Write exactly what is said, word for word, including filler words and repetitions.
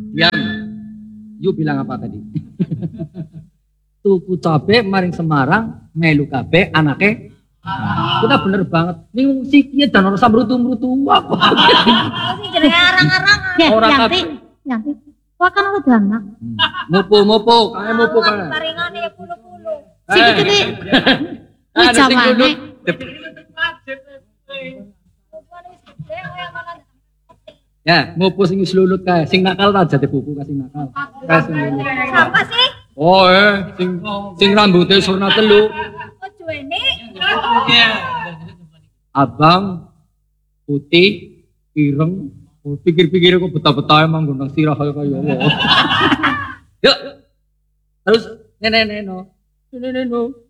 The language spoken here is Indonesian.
Diam. You bilang apa tadi? Tuku cabe maring Semarang, melu kabeh anake. Kita bener banget. Ning sikiye dan ora samrutu-mrutu apa. Sing jenenge arang-arang. Ora Yanti, Yanti. Wah kan udah anak. Mupu-mupu, kae mupu kae. Paringane ya pulu-pulu. Sing iki Wis jamane. Ya, mupu sing wis lulut kae. Sing nakal ta jate buku ka sing nakal. Kae sing lulut. Siapa sih? Oh, eh, sing sing rambutnya warna telu. Oh, Juweni. Abang putih, ireng, pikir-pikir kok betah-betah emang gunung sirah kaya kaya. Yuk. Terus nenek-nenek. Nenek-nenek.